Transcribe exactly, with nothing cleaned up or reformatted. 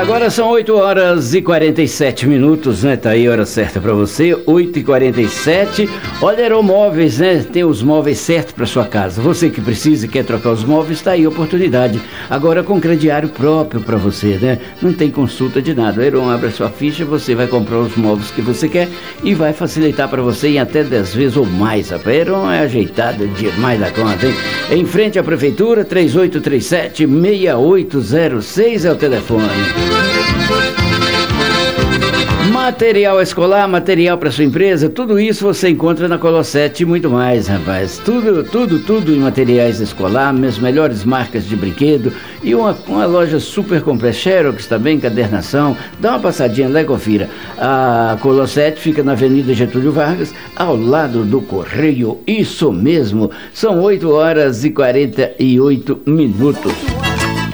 Agora são oito horas e quarenta e sete minutos, né? Tá aí a hora certa para você, oito e quarenta e sete. Olha, Aeromóveis, né? Tem os móveis certos para sua casa. Você que precisa e quer trocar os móveis, tá aí a oportunidade. Agora com crediário próprio para você, né? Não tem consulta de nada. O Aeron abre a sua ficha, você vai comprar os móveis que você quer e vai facilitar para você em até dez vezes ou mais. A Aeron é ajeitada demais da conta, hein? Em frente à prefeitura, três oito três sete, seis oito zero seis é o telefone. Material escolar, material para sua empresa, tudo isso você encontra na Colossete e muito mais, rapaz. Tudo, tudo, tudo em materiais escolar, as melhores marcas de brinquedo e uma, uma loja super completa, Xerox também, encadernação. Dá uma passadinha lá e confira. A Colossete fica na Avenida Getúlio Vargas, ao lado do Correio. Isso mesmo, são oito horas e quarenta e oito minutos.